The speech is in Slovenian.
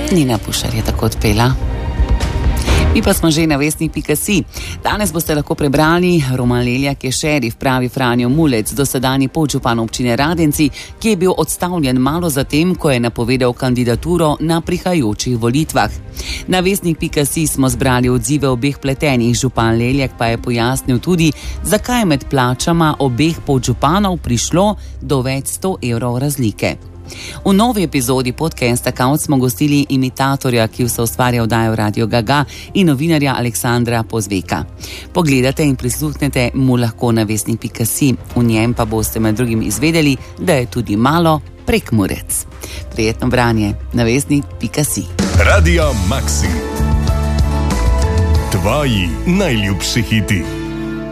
Nina Pušar je tako odpela. Mi pa smo že na vestnik.si. Danes boste lahko prebrali, Roman Leljak je šerif, pravi Franjo Mulec, dosedanji podžupan občine Radenci, ki je bil odstavljen malo zatem, ko je napovedal kandidaturo na prihajajočih volitvah. Na vestnik.si smo zbrali odzive obeh pletenih, župan Leljak pa je pojasnil tudi, zakaj je med plačama obeh podžupanov prišlo do več 100 evrov razlike. V novi epizodi podcasta Couch smo gostili imitatorja, ki soustvarja oddajo Radio Gaga, in novinarja Aleksandra Pozveka. Pogledate in prisluhnete mu lahko na vestnik.si. V njem pa boste med drugim izvedeli, da je tudi malo Prekmurec. Prijetno branje na vestnik.si. Radio Maxi. Tvoji najljubši hiti.